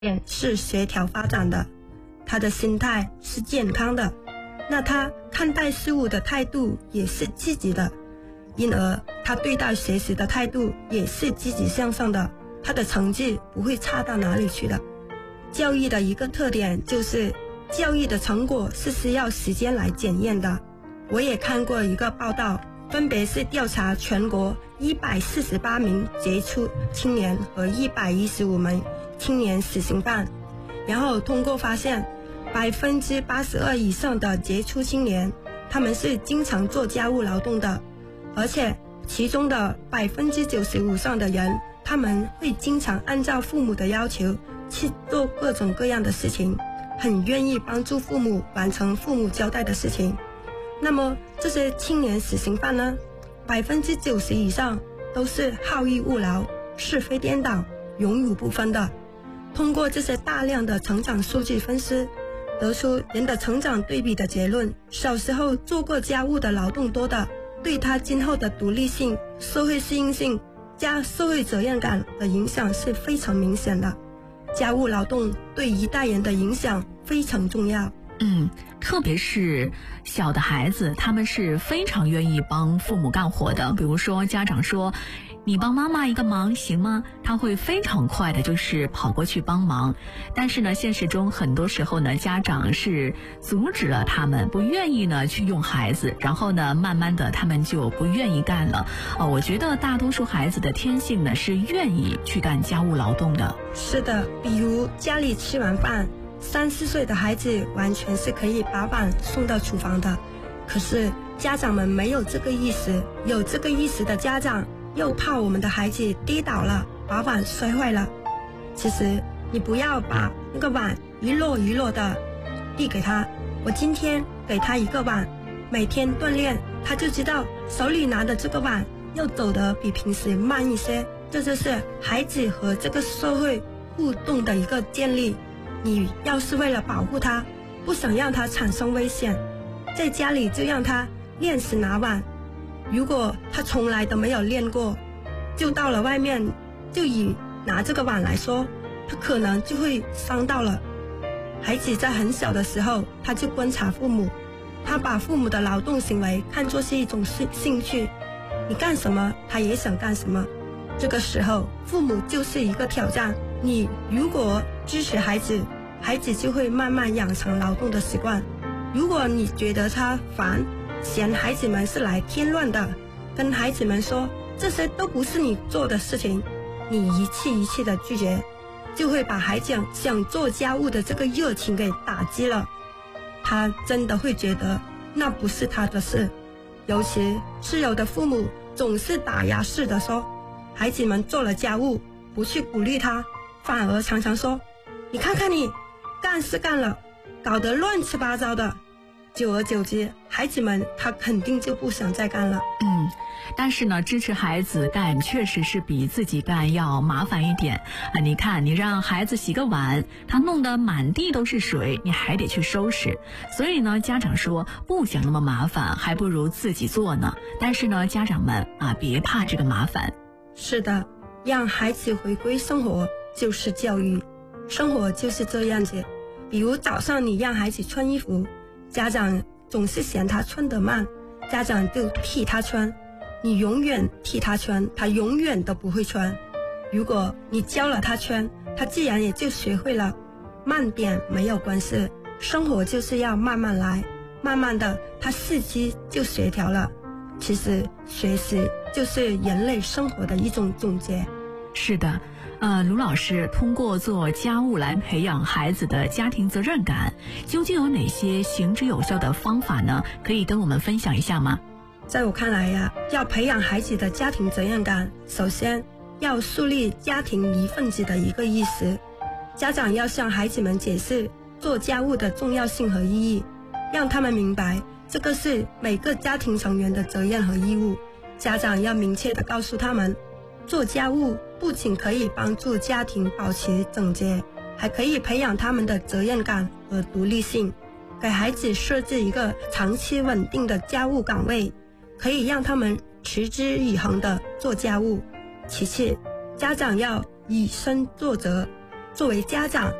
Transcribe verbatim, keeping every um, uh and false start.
是协调发展的，他的心态是健康的，那他看待事物的态度也是积极的，因而他对待学习的态度也是积极向上的，他的成绩不会差到哪里去的。教育的一个特点就是教育的成果是需要时间来检验的。我也看过一个报道，分别是调查全国一百四十八名杰出青年和一百一十五名青年死刑犯，然后通过发现百分之八十二以上的杰出青年他们是经常做家务劳动的，而且其中的百分之九十五以上的人他们会经常按照父母的要求去做各种各样的事情，很愿意帮助父母完成父母交代的事情。那么这些青年死刑犯呢，百分之九十以上都是好逸恶劳、是非颠倒、荣辱不分的。通过这些大量的成长数据分析，得出人的成长对比的结论：小时候做过家务的劳动多的，对他今后的独立性、社会适应性加社会责任感的影响是非常明显的。家务劳动对一代人的影响非常重要。 嗯，特别是小的孩子，他们是非常愿意帮父母干活的。比如说家长说你帮妈妈一个忙行吗？他会非常快的就是跑过去帮忙。但是呢，现实中很多时候呢，家长是阻止了他们，不愿意呢去用孩子，然后呢慢慢的他们就不愿意干了。哦，我觉得大多数孩子的天性呢是愿意去干家务劳动的。 是的，比如家里吃完饭，三四岁的孩子完全是可以把碗送到厨房的，可是家长们没有这个意识，有这个意识的家长又怕我们的孩子跌倒了，把碗摔坏了。其实你不要把那个碗一摞一摞的递给他，我今天给他一个碗，每天锻炼他就知道手里拿的这个碗要走得比平时慢一些，这就是孩子和这个社会互动的一个建立。你要是为了保护他，不想让他产生危险，在家里就让他练习拿碗。如果他从来都没有练过，就到了外面，就以拿这个碗来说，他可能就会伤到了。孩子在很小的时候，他就观察父母，他把父母的劳动行为看作是一种兴趣，你干什么他也想干什么。这个时候父母就是一个挑战，你如果支持孩子，孩子就会慢慢养成劳动的习惯。如果你觉得他烦，嫌孩子们是来添乱的，跟孩子们说这些都不是你做的事情，你一次一次的拒绝，就会把孩子想做家务的这个热情给打击了。他真的会觉得那不是他的事。尤其是有的父母总是打压式的说，孩子们做了家务不去鼓励他，反而常常说你看看你干是干了，搞得乱七八糟的。久而久之，孩子们他肯定就不想再干了。 嗯，但是呢，支持孩子干确实是比自己干要麻烦一点啊！你看，你让孩子洗个碗，他弄得满地都是水，你还得去收拾。所以呢，家长说不想那么麻烦，还不如自己做呢。但是呢，家长们啊，别怕这个麻烦。 是的，让孩子回归生活就是教育，生活就是这样子。比如早上你让孩子穿衣服，家长总是嫌他穿得慢，家长就替他穿，你永远替他穿，他永远都不会穿。如果你教了他穿，他自然也就学会了。慢点没有关系，生活就是要慢慢来，慢慢的他四肢就协调了。其实学习就是人类生活的一种总结。 是的，呃，卢老师通过做家务来培养孩子的家庭责任感，究竟有哪些行之有效的方法呢？可以跟我们分享一下吗？ 在我看来呀，要培养孩子的家庭责任感，首先要树立家庭一份子的一个意识。家长要向孩子们解释做家务的重要性和意义，让他们明白这个是每个家庭成员的责任和义务。家长要明确地告诉他们，做家务不仅可以帮助家庭保持整洁，还可以培养他们的责任感和独立性。给孩子设置一个长期稳定的家务岗位，可以让他们持之以恒地做家务。其次，家长要以身作则， 作为家长